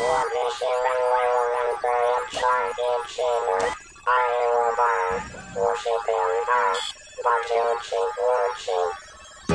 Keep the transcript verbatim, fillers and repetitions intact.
我必须认为我们可以在一起了。爱我吧，我是变态，把酒请我请。